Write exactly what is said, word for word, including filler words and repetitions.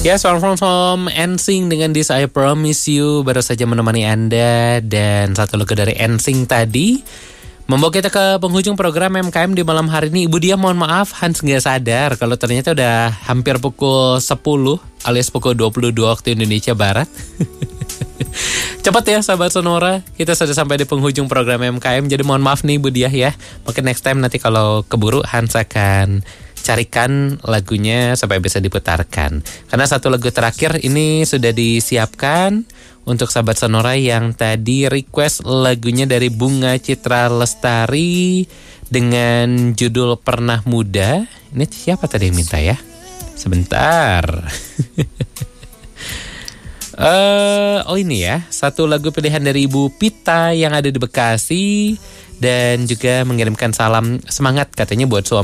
Ya, Song from from N Sync dengan This I Promise You baru saja menemani Anda. Dan satu lagu dari N Sync tadi membawa kita ke penghujung program M K M di malam hari ini. Ibu Dia mohon maaf, Hans gak sadar kalau ternyata udah hampir pukul sepuluh alias pukul dua puluh dua waktu Indonesia Barat. Cepat ya sahabat Sonora, kita sudah sampai di penghujung program M K M. Jadi mohon maaf nih Ibu Dia ya. Mungkin next time nanti kalau keburu Hans akan carikan lagunya supaya bisa diputarkan. Karena satu lagu terakhir ini sudah disiapkan untuk sahabat Sonora yang tadi request lagunya dari Bunga Citra Lestari dengan judul Pernah Muda. Ini siapa tadi yang minta ya? Sebentar. uh, oh ini ya, satu lagu pilihan dari Ibu Pita yang ada di Bekasi. Dan juga mengirimkan salam semangat katanya buat suami